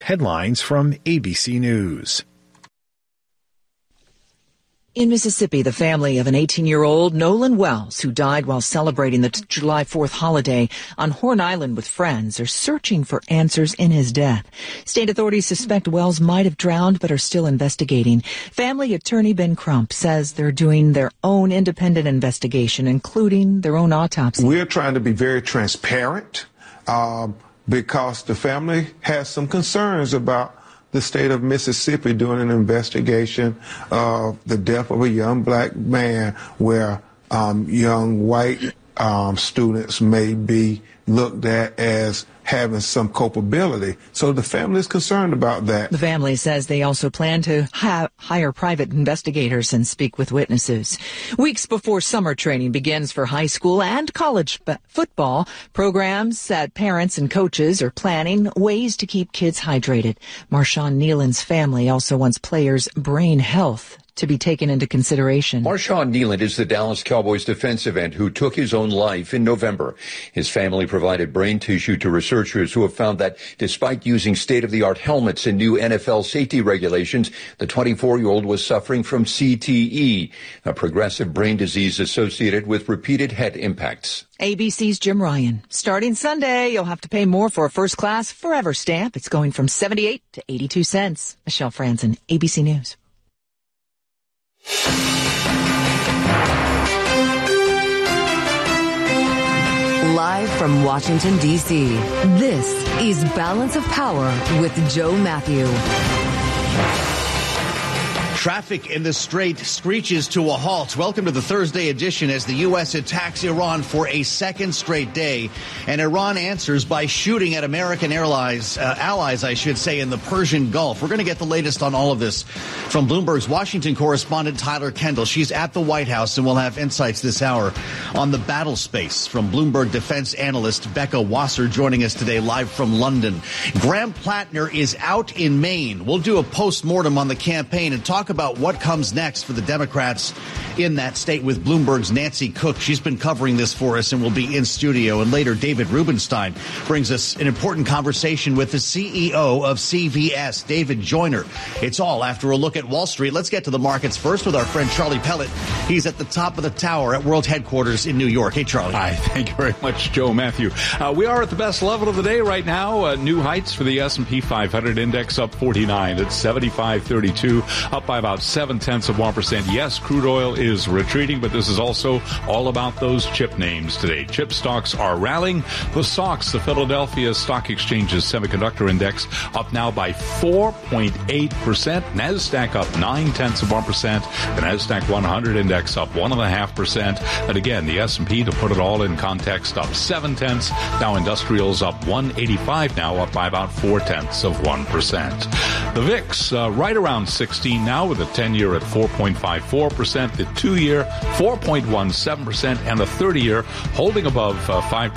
Headlines from ABC News. In Mississippi, the family of an 18-year-old Nolan Wells, who died while celebrating the July 4th holiday on Horn Island with friends, are searching for answers in his death. State authorities suspect Wells might have drowned but are still investigating. Family attorney Ben Crump says they're doing their own independent investigation, including their own autopsy. We're trying to be very transparent because the family has some concerns about the state of Mississippi doing an investigation of the death of a young black man where young white students may be looked at as having some culpability. So the family is concerned about that. The family says they also plan to hire private investigators and speak with witnesses. Weeks before summer training begins for high school and college football, programs that parents and coaches are planning ways to keep kids hydrated. Marshawn Neelan's family also wants players' brain health to be taken into consideration. Marshawn Neelan is the Dallas Cowboys defensive end who took his own life in November. His family provided brain tissue to researchers who have found that despite using state-of-the-art helmets and new NFL safety regulations, the 24-year-old was suffering from CTE, a progressive brain disease associated with repeated head impacts. ABC's Jim Ryan. Starting Sunday, you'll have to pay more for a first-class Forever stamp. It's going from 78 to 82 cents. Michelle Franzen, ABC News. Live from Washington, D.C., this is Balance of Power with Joe Matthew. Traffic in the Strait screeches to a halt. Welcome to the Thursday edition as the U.S. attacks Iran for a second straight day. And Iran answers by shooting at American allies, in the Persian Gulf. We're going to get the latest on all of this from Bloomberg's Washington correspondent Tyler Kendall. She's at the White House and will have insights this hour on the battle space from Bloomberg defense analyst Becca Wasser joining us today live from London. Graham Plattner is out in Maine. We'll do a post-mortem on the campaign and talk about what comes next for the Democrats in that state with Bloomberg's Nancy Cook. She's been covering this for us and will be in studio. And later, David Rubenstein brings us an important conversation with the CEO of CVS, David Joyner. It's all after a look at Wall Street. Let's get to the markets first with our friend Charlie Pellet. He's at the top of the tower at World Headquarters in New York. Hey, Charlie. Hi. Thank you very much, Joe Matthew. We are at the best level of the day right now. New heights for the S&P 500 index up 49 at 75.32, up by about 0.7%. Yes, crude oil is retreating, but this is also all about those chip names today. Chip stocks are rallying. The SOX, the Philadelphia Stock Exchange's semiconductor index, up now by 4.8%. NASDAQ up 0.9%. The NASDAQ 100 index up 1.5%. And again, the S&P, to put it all in context, up 0.7. Dow Industrials up 185 now, up by about 0.4%. The VIX right around 16 now, with the 10-year at 4.54%, the 2-year 4.17%, and the 30-year holding above 5%,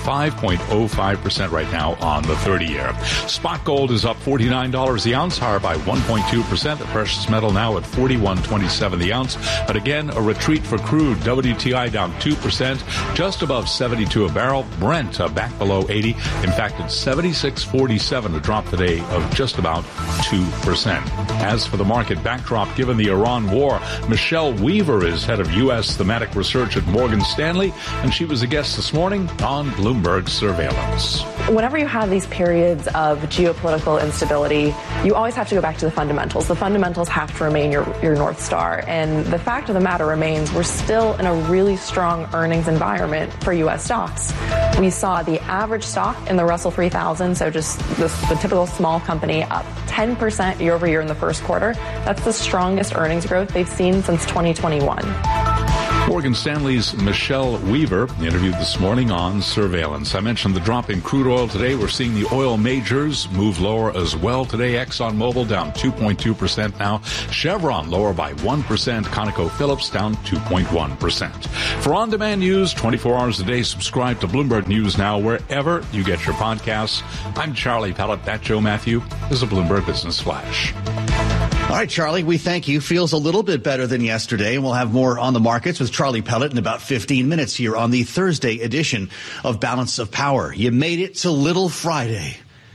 5.05% right now on the 30-year. Spot gold is up $49 the ounce, higher by 1.2%. The precious metal now at $41.27 the ounce. But again, a retreat for crude. WTI down 2%, just above 72 a barrel. Brent back below 80. In fact, it's 76.47, a drop today of just about 2%. As for the market backdrop, given the Iran war, Michelle Weaver is head of U.S. thematic research at Morgan Stanley, and she was a guest this morning on Bloomberg Surveillance. Whenever you have these periods of geopolitical instability, you always have to go back to the fundamentals. The fundamentals have to remain your North Star. And the fact of the matter remains we're still in a really strong earnings environment for U.S. stocks. We saw the average stock in the Russell 3000, so just the typical small company, up 10% year over year in the first quarter. That's the strongest earnings growth they've seen since 2021. Morgan Stanley's Michelle Weaver interviewed this morning on Surveillance. I mentioned the drop in crude oil today. We're seeing the oil majors move lower as well today. ExxonMobil down 2.2% now. Chevron lower by 1%. ConocoPhillips down 2.1%. For on-demand news, 24 hours a day, subscribe to Bloomberg News Now wherever you get your podcasts. I'm Charlie Pellet. That Joe Matthew is a Bloomberg Business Flash. All right, Charlie, we thank you. Feels a little bit better than yesterday, and we'll have more on the markets with Charlie Pellet in about 15 minutes here on the Thursday edition of Balance of Power. You made it to Little Friday.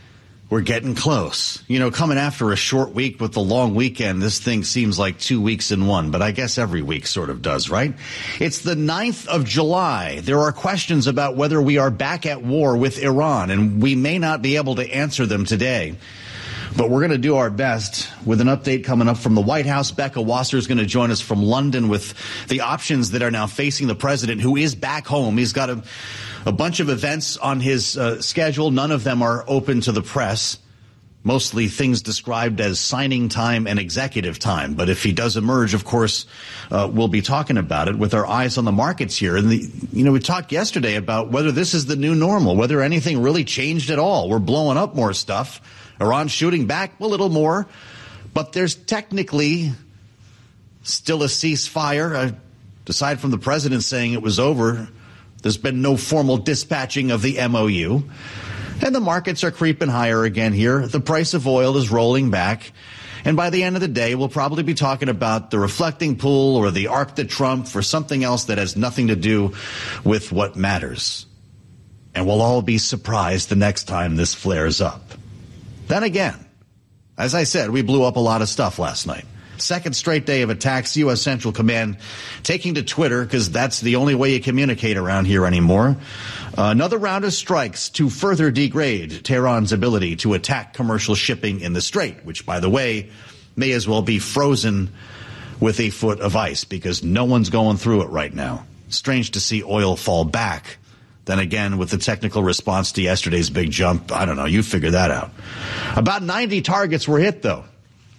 We're getting close. You know, coming after a short week with the long weekend, this thing seems like 2 weeks in one, but I guess every week sort of does, right? It's the 9th of July. There are questions about whether we are back at war with Iran, and we may not be able to answer them today. But we're going to do our best with an update coming up from the White House. Becca Wasser is going to join us from London with the options that are now facing the president, who is back home. He's got a bunch of events on his schedule. None of them are open to the press. Mostly things described as signing time and executive time. But if he does emerge, of course, we'll be talking about it with our eyes on the markets here. And, we talked yesterday about whether this is the new normal, whether anything really changed at all. We're blowing up more stuff. Iran shooting back a little more. But there's technically still a ceasefire. Aside from the president saying it was over, there's been no formal dispatching of the MOU. And the markets are creeping higher again here. The price of oil is rolling back. And by the end of the day, we'll probably be talking about the reflecting pool or the Arc de Trump or something else that has nothing to do with what matters. And we'll all be surprised the next time this flares up. Then again, as I said, we blew up a lot of stuff last night. Second straight day of attacks, U.S. Central Command taking to Twitter because that's the only way you communicate around here anymore. Another round of strikes to further degrade Tehran's ability to attack commercial shipping in the Strait, which, by the way, may as well be frozen with a foot of ice because no one's going through it right now. Strange to see oil fall back. Then again, with the technical response to yesterday's big jump, I don't know, you figure that out. About 90 targets were hit, though,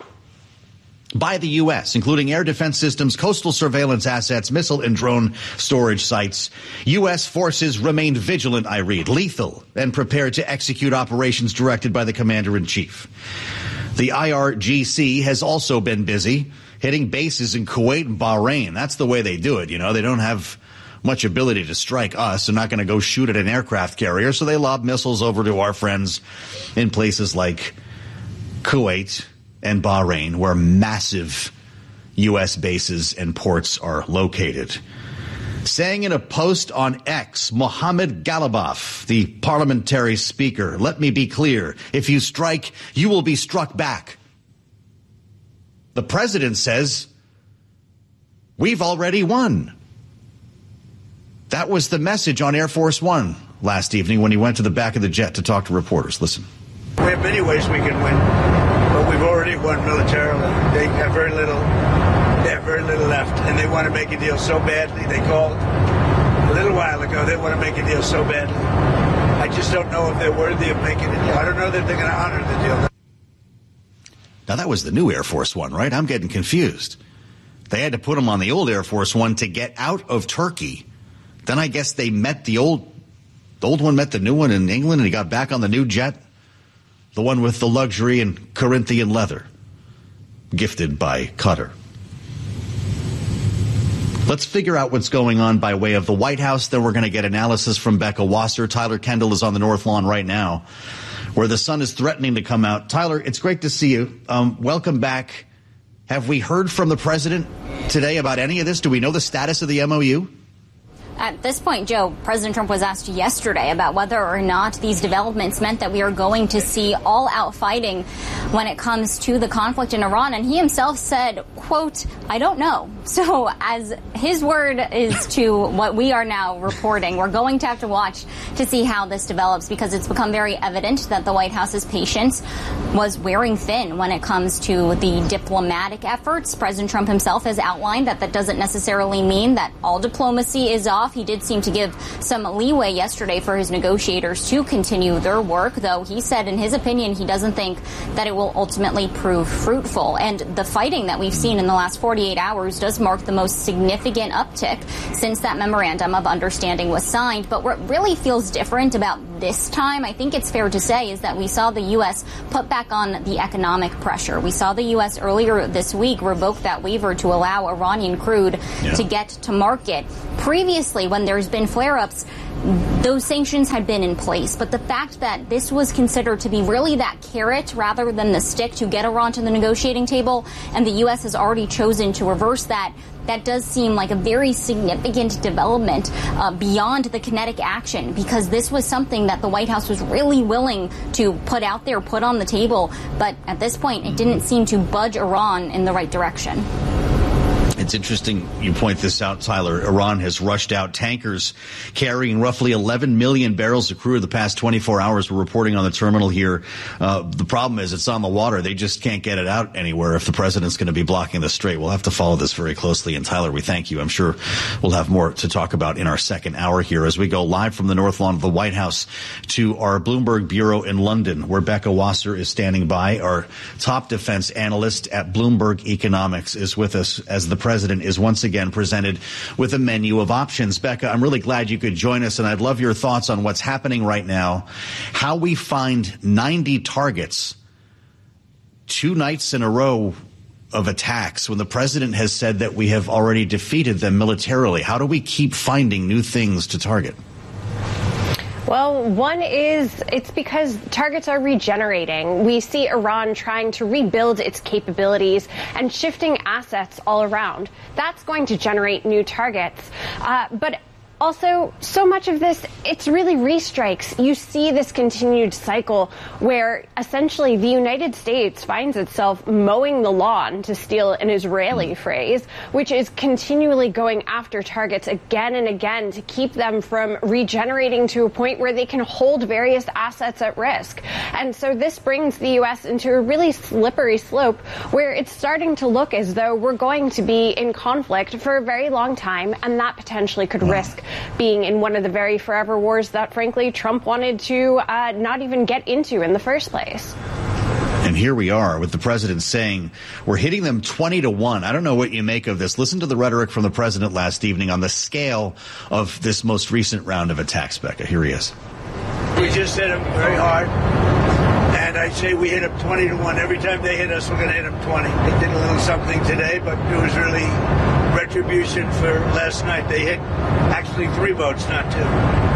by the U.S., including air defense systems, coastal surveillance assets, missile and drone storage sites. U.S. forces remained vigilant, I read, lethal, and prepared to execute operations directed by the commander-in-chief. The IRGC has also been busy hitting bases in Kuwait and Bahrain. That's the way they do it, They don't have much ability to strike us. They're not going to go shoot at an aircraft carrier, so they lob missiles over to our friends in places like Kuwait and Bahrain, where massive U.S. bases and ports are located. Saying in a post on X, Mohammed Ghalibaf, the parliamentary speaker, let me be clear, if you strike, you will be struck back. The president says, we've already won. That was the message on Air Force One last evening when he went to the back of the jet to talk to reporters. Listen. We have many ways we can win, but we've already won militarily. They have very little left, and they want to make a deal so badly. They called a little while ago. They want to make a deal so badly. I just don't know if they're worthy of making a deal. I don't know that they're going to honor the deal. Now, that was the new Air Force One, right? I'm getting confused. They had to put him on the old Air Force One to get out of Turkey. Then I guess they met the old one met the new one in England, and he got back on the new jet, the one with the luxury and Corinthian leather, gifted by Qatar. Let's figure out what's going on by way of the White House. Then we're going to get analysis from Becca Wasser. Tyler Kendall is on the North Lawn right now, where the sun is threatening to come out. Tyler, it's great to see you. Welcome back. Have we heard from the president today about any of this? Do we know the status of the MOU? At this point, Joe, President Trump was asked yesterday about whether or not these developments meant that we are going to see all-out fighting when it comes to the conflict in Iran. And he himself said, quote, I don't know. So as his word is to what we are now reporting, we're going to have to watch to see how this develops, because it's become very evident that the White House's patience was wearing thin when it comes to the diplomatic efforts. President Trump himself has outlined that that doesn't necessarily mean that all diplomacy is off. He did seem to give some leeway yesterday for his negotiators to continue their work, though he said in his opinion he doesn't think that it will ultimately prove fruitful. And the fighting that we've seen in the last 48 hours does mark the most significant uptick since that memorandum of understanding was signed. But what really feels different about this time, I think it's fair to say, is that we saw the U.S. put back on the economic pressure. We saw the U.S. earlier this week revoke that waiver to allow Iranian crude to get to market. Previously, when there's been flare-ups, those sanctions had been in place. But the fact that this was considered to be really that carrot rather than the stick to get Iran to the negotiating table, and the U.S. has already chosen to reverse that, that does seem like a very significant development beyond the kinetic action, because this was something that the White House was really willing to put out there, put on the table. But at this point, it didn't seem to budge Iran in the right direction. It's interesting you point this out, Tyler. Iran has rushed out tankers carrying roughly 11 million barrels of crude the past 24 hours. We're reporting on the terminal here. The problem is it's on the water. They just can't get it out anywhere if the president's going to be blocking the strait. We'll have to follow this very closely. And Tyler, we thank you. I'm sure we'll have more to talk about in our second hour here as we go live from the North Lawn of the White House to our Bloomberg Bureau in London, where Becca Wasser is standing by. Our top defense analyst at Bloomberg Economics is with us as the president is once again presented with a menu of options. Becca, I'm really glad you could join us, and I'd love your thoughts on what's happening right now, how we find 90 targets 2 nights in a row of attacks when the president has said that we have already defeated them militarily. How do we keep finding new things to target? Well, one is it's because targets are regenerating. We see Iran trying to rebuild its capabilities and shifting assets all around. That's going to generate new targets. But also, so much of this, it's really restrikes. You see this continued cycle where essentially the United States finds itself mowing the lawn, to steal an Israeli phrase, which is continually going after targets again and again to keep them from regenerating to a point where they can hold various assets at risk. And so this brings the U.S. into a really slippery slope where it's starting to look as though we're going to be in conflict for a very long time, and that potentially could risk being in one of the very forever wars that, frankly, Trump wanted to not even get into in the first place. And here we are with the president saying we're hitting them 20-1. I don't know what you make of this. Listen to the rhetoric from the president last evening on the scale of this most recent round of attacks, Becca. Here he is. We just hit them very hard. And I say we hit them 20-1. Every time they hit us, we're going to hit them 20. They did a little something today, but it was really retribution for last night. They hit actually 3 boats, not 2.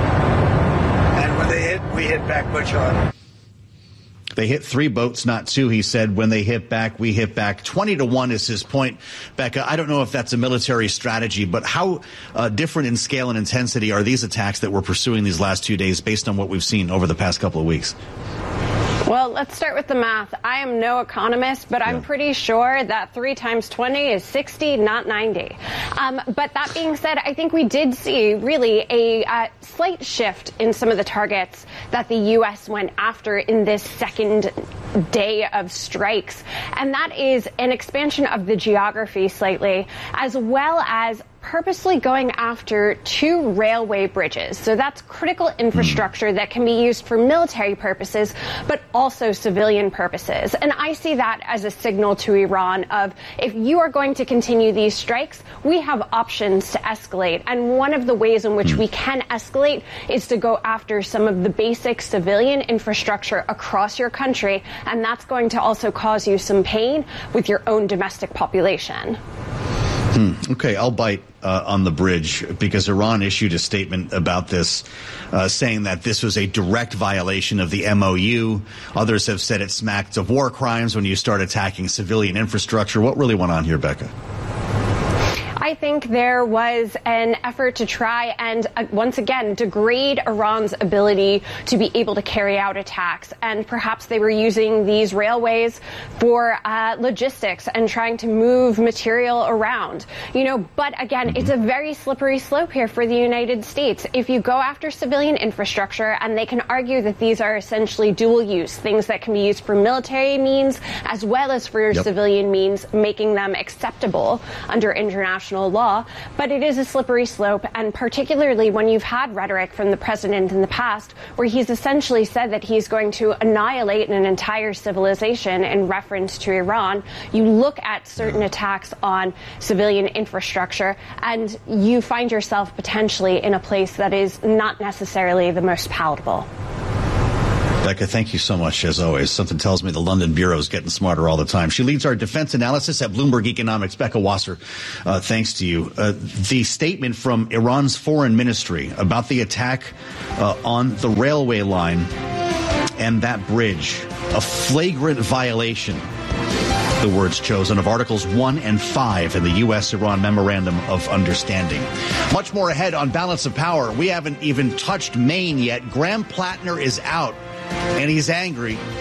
And when they hit, we hit back much harder. They hit 3 boats, not 2, he said. When they hit back, we hit back. 20-1 is his point. Becca, I don't know if that's a military strategy, but how different in scale and intensity are these attacks that we're pursuing these last 2 days based on what we've seen over the past couple of weeks? Well, let's start with the math. I am no economist, but I'm pretty sure that 3 times 20 is 60, not 90. But that being said, I think we did see really a slight shift in some of the targets that the U.S. went after in this second day of strikes. And that is an expansion of the geography slightly, as well as purposely going after 2 railway bridges. So that's critical infrastructure that can be used for military purposes, but also civilian purposes. And I see that as a signal to Iran of, if you are going to continue these strikes, we have options to escalate. And one of the ways in which we can escalate is to go after some of the basic civilian infrastructure across your country. And that's going to also cause you some pain with your own domestic population. Okay, I'll bite on the bridge because Iran issued a statement about this, saying that this was a direct violation of the MOU. Others have said it smacked of war crimes when you start attacking civilian infrastructure. What really went on here, Becca? I think there was an effort to try and, once again, degrade Iran's ability to be able to carry out attacks. And perhaps they were using these railways for logistics and trying to move material around. But again, it's a very slippery slope here for the United States. If you go after civilian infrastructure, and they can argue that these are essentially dual use, things that can be used for military means as well as for civilian means, making them acceptable under international law, but it is a slippery slope, and particularly when you've had rhetoric from the president in the past where he's essentially said that he's going to annihilate an entire civilization in reference to Iran. You look at certain attacks on civilian infrastructure and you find yourself potentially in a place that is not necessarily the most palatable. Becca, thank you so much, as always. Something tells me the London Bureau is getting smarter all the time. She leads our defense analysis at Bloomberg Economics. Becca Wasser, thanks to you. The statement from Iran's foreign ministry about the attack on the railway line and that bridge, a flagrant violation, the words chosen, of Articles 1 and 5 in the U.S.-Iran Memorandum of Understanding. Much more ahead on Balance of Power. We haven't even touched Maine yet. Graham Plattner is out, and he's angry.